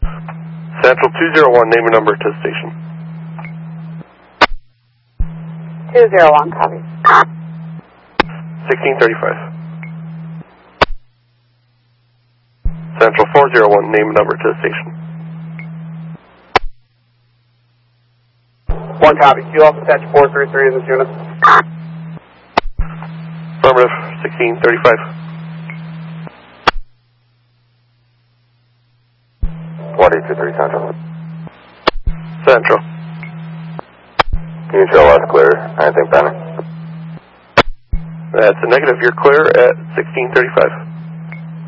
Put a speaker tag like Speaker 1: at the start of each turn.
Speaker 1: Central 201, name and number to station.
Speaker 2: 201, copy.
Speaker 1: 1635. Central 401, name and number to station.
Speaker 3: 1 copy. You also attach 433 in this unit.
Speaker 1: Affirmative, 1635.
Speaker 4: 1823 Central.
Speaker 1: Central.
Speaker 4: Can you show us clear? Anything pending?
Speaker 1: That's a negative. You're clear at 1635.